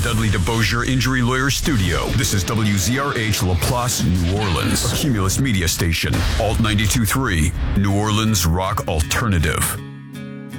Dudley DeBosier Injury Lawyer Studio. This is WZRH LaPlace, New Orleans, a Cumulus media station. Alt 92.3, New Orleans Rock Alternative.